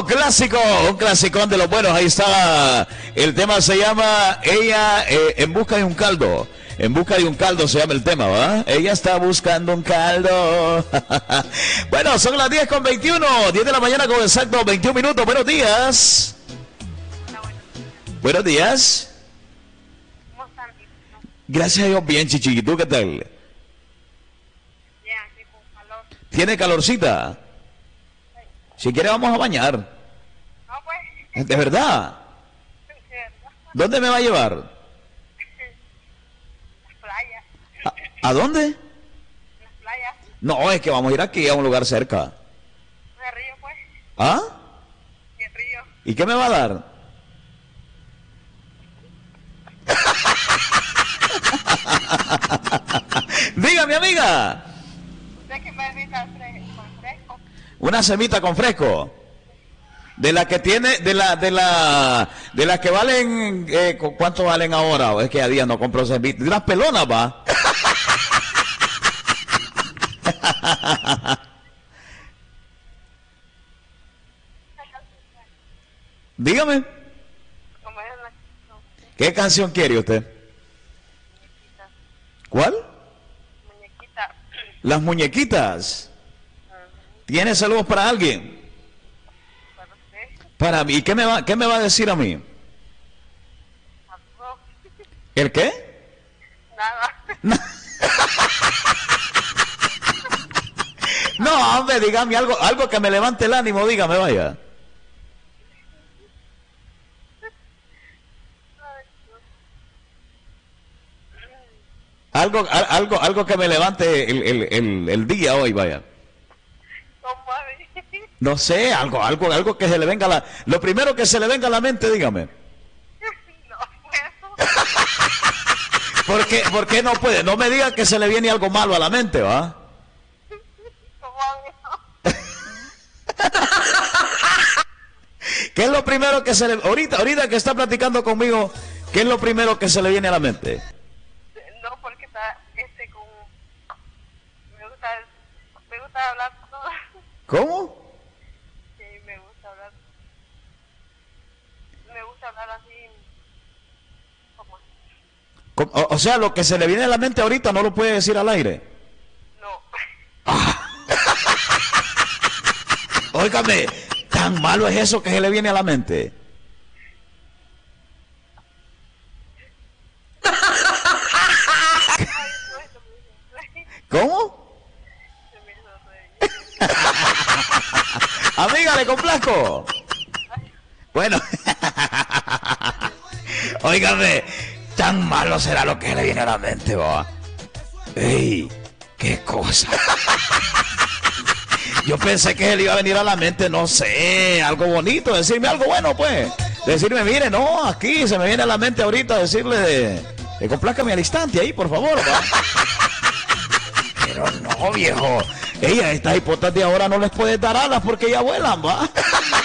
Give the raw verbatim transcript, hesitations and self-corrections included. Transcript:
Clásico, un clasicón de los buenos, ahí está. El tema se llama Ella eh, en busca de un caldo. En busca de un caldo se llama el tema, ¿va? Ella está buscando un caldo. Bueno, son las diez con veintiuno, diez de la mañana con exacto veintiún minutos. Buenos días. Buenos días. ¿Cómo están? Gracias a Dios, bien, Chichi. ¿Y tú qué tal? Bien, aquí con calor. ¿Tiene calorcita? Si quiere vamos a bañar. No, pues. ¿De verdad? Es cierto. ¿Dónde me va a llevar? Las playas. ¿A, a dónde? Las playas. No, es que vamos a ir aquí a un lugar cerca. De río, pues. ¿Ah? Y el río. ¿Y qué me va a dar? Dígame, amiga. ¿Usted qué me invita fre- con fresco? Una semita con fresco. De la que tiene, de la, de la, de las que valen, eh, ¿cu- ¿cuánto valen ahora? Es que a día no compro semitas. De unas pelonas, va. Dígame, Como es la no, ¿qué canción quiere usted? muñequita. ¿Cuál? Muñequita. Las muñequitas. ¿Tiene saludos para alguien? Para usted. Para mí. ¿Y qué me va, qué me va a decir a mí? Algo. ¿El qué? Nada. No, hombre, dígame algo, algo que me levante el ánimo, dígame, vaya. Algo, al- algo, algo que me levante el, el, el, el día hoy, vaya. ¿Cómo así? No sé, algo, algo, algo que se le venga a la, lo primero que se le venga a la mente, dígame. No puedo. ¿Por qué, por qué no puede? No me diga que se le viene algo malo a la mente, ¿va? ¿Cómo no? ¿Qué es lo primero que se le, ahorita, ahorita que está platicando conmigo, qué es lo primero que se le viene a la mente? No, porque está este con. Me gusta. Me gusta hablar todo. ¿Cómo? Sí, me gusta hablar. Me gusta hablar así. Como. ¿Cómo? O, o sea, lo que se le viene a la mente ahorita no lo puede decir al aire. No. Óigame, tan malo es eso que se le viene a la mente. ¿Cómo? Se me hizo reír. Amiga, le complazco. Bueno. Óigame, tan malo será lo que se le viene a la mente, va. ¡Ey! ¡Qué cosa! Yo pensé que se le iba a venir a la mente, no sé, algo bonito, decirme algo bueno, pues. Decirme, mire, no, aquí se me viene a la mente ahorita decirle de, de complázcame al instante ahí, por favor, va. Pero no, viejo. Ella, estas hipotas de ahora no les puede dar alas porque ya vuelan, va.